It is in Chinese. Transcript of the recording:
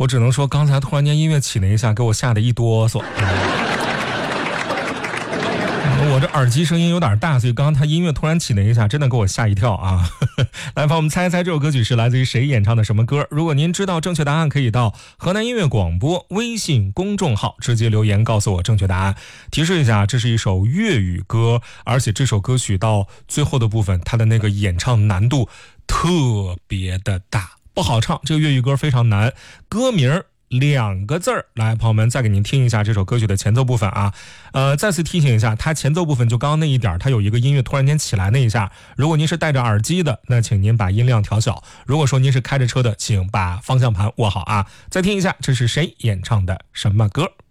我只能说刚才突然间音乐起了一下，给我吓得一哆嗦。我这耳机声音有点大，所以刚刚他音乐突然起了一下，真的给我吓一跳啊！来，帮我们猜一猜这首歌曲是来自于谁演唱的什么歌？如果您知道正确答案，可以到河南音乐广播微信公众号直接留言告诉我正确答案。提示一下，这是一首粤语歌，而且这首歌曲到最后的部分，它的那个演唱难度特别的大，不好唱。这个粤语歌非常难，歌名2个字儿。来，朋友们，再给您听一下这首歌曲的前奏部分啊。再次提醒一下，它前奏部分就刚刚那一点，它有一个音乐突然间起来那一下。如果您是戴着耳机的，那请您把音量调小；如果说您是开着车的，请把方向盘握好啊。再听一下，这是谁演唱的什么歌？